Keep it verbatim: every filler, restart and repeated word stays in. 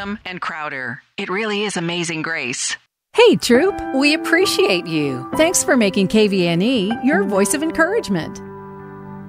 Graham, and Crowder. It really is Amazing Grace. Hey, Troop, we appreciate you. Thanks for making K V N E your voice of encouragement.